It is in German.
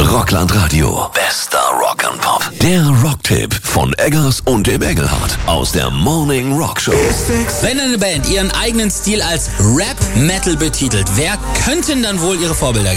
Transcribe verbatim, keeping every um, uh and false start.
Rockland Radio. Bester Rock and Pop. Der Rocktipp von Eggers und dem Engelhardt aus der Morning Rock Show. Wenn eine Band ihren eigenen Stil als Rap-Metal betitelt, wer könnten dann wohl ihre Vorbilder